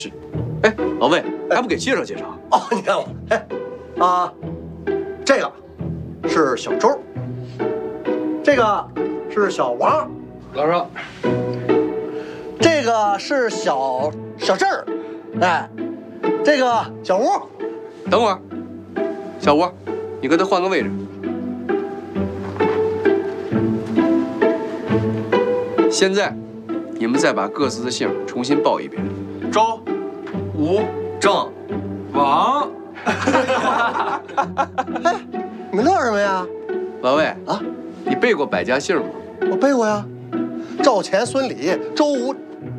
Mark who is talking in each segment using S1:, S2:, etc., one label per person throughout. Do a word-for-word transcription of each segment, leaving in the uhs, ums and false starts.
S1: 哎，老魏，还不给介绍介绍？
S2: 哦，你看我，哎，啊，这个是小周，这个是小王，
S1: 老赵，
S2: 这个是小小郑儿，哎，这个小吴。
S1: 等会儿，小吴，你跟他换个位置。现在，你们再把各自的姓重新报一遍：
S3: 周、吴、郑、王。
S2: 哎，你们乐什么呀？
S1: 老魏
S2: 啊，
S1: 你背过百家姓吗？
S2: 我背过呀，赵钱孙李周吴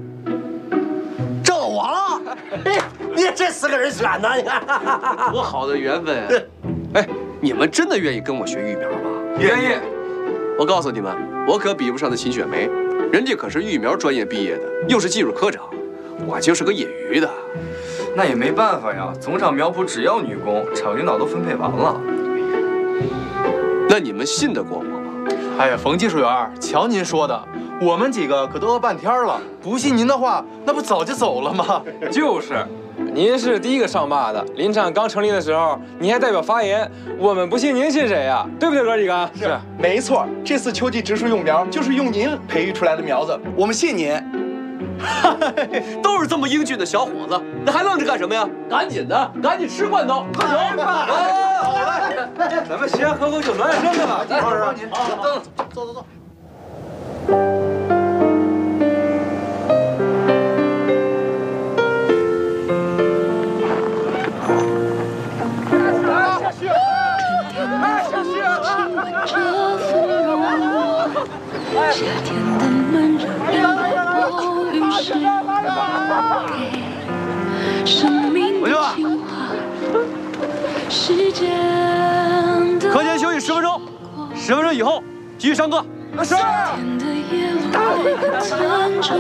S2: 郑王。哎，你这四个人选的，你看，
S1: 多好的缘分啊！哎，你们真的愿意跟我学育苗吗？
S3: 愿意。
S1: 我告诉你们，我可比不上那秦雪梅，人家可是育苗专业毕业的，又是技术科长，我就是个业余的。
S3: 那也没办法呀，总厂苗圃只要女工，厂领导都分配完了。
S1: 那你们信得过我吗？
S4: 哎呀，冯技术员，瞧您说的，我们几个可都饿半天了，不信您的话，那不早就走了吗？
S5: 就是，您是第一个上坝的，林场刚成立的时候，您还代表发言，我们不信您信谁呀？对不对，哥几个？
S4: 是，没错，这次秋季植树用苗就是用您培育出来的苗子，我们信您。
S1: 都是这么英俊的小伙子，那还愣着干什么呀？赶紧的，赶紧吃罐头，喝酒。
S5: 好嘞，咱们先喝口酒暖暖身子吧。
S2: 老师，您走走走走。
S6: 下雪了！哎，下雪了！夏天的温柔让暴雨时给生命的情话。时间的
S1: 课间休息十分钟，十分钟以后继续上课。
S6: 是。